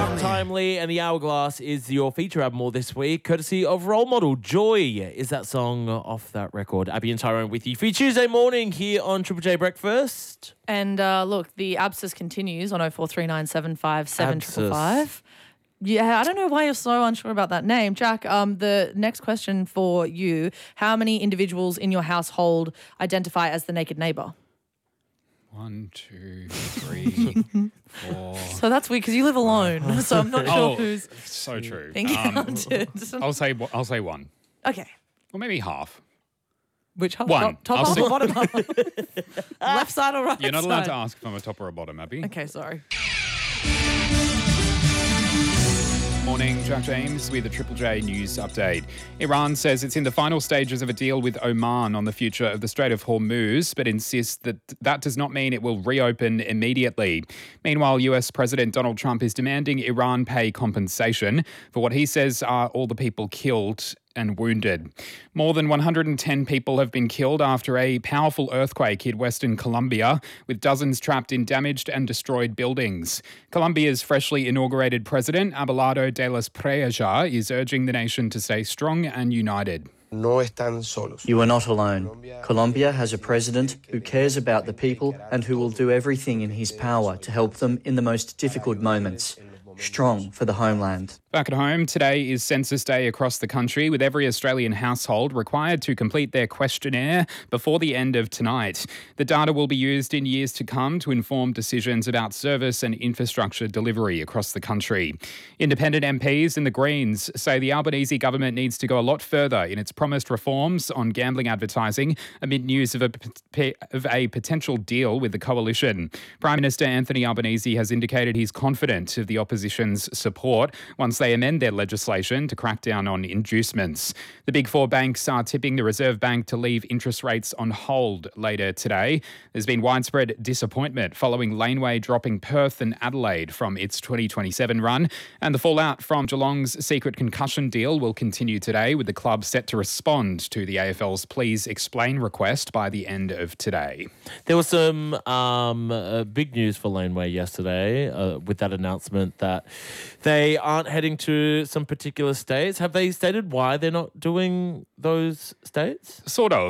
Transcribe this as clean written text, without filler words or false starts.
Timely and the Hourglass is your feature album more this week, courtesy of Role Model. Joy is that song off that record. Abby and Tyrone with you for your Tuesday morning here on Triple J Breakfast. And look, the abscess continues on 0439757555. Yeah, I don't know why you're so unsure about that name. Jack, the next question for you, how many individuals in your household identify as the naked neighbour? 1, 2, 3, 4. So that's weird because you live alone, so I'm not sure who's so true. being counted. I'll say 1. Okay. Or maybe half. Which half? One. Top I'll half say- or bottom half? Left side or right You're not allowed side? to ask if I'm a top or a bottom, Abby. Okay, sorry. Morning, Jack James with a Triple J news update. Iran says it's in the final stages of a deal with Oman on the future of the Strait of Hormuz, but insists that that does not mean it will reopen immediately. Meanwhile, US President Donald Trump is demanding Iran pay compensation for what he says are all the people killed and wounded. More than 110 people have been killed after a powerful earthquake hit Western Colombia, with dozens trapped in damaged and destroyed buildings. Colombia's freshly inaugurated president, Abelardo de las Prejas, is urging the nation to stay strong and united. No están solos. You are not alone. Colombia has a president who cares about the people and who will do everything in his power to help them in the most difficult moments. Strong for the homeland. Back at home, today is Census Day across the country, with every Australian household required to complete their questionnaire before the end of tonight. The data will be used in years to come to inform decisions about service and infrastructure delivery across the country. Independent MPs and the Greens say the Albanese government needs to go a lot further in its promised reforms on gambling advertising amid news of a potential deal with the coalition. Prime Minister Anthony Albanese has indicated he's confident of the opposition's support once they amend their legislation to crack down on inducements. The Big Four banks are tipping the Reserve Bank to leave interest rates on hold later today. There's been widespread disappointment following Laneway dropping Perth and Adelaide from its 2027 run, and the fallout from Geelong's secret concussion deal will continue today, with the club set to respond to the AFL's Please Explain request by the end of today. There was some big news for Laneway yesterday with that announcement that they aren't heading to some particular states. Have they stated why they're not doing those states? Sort of.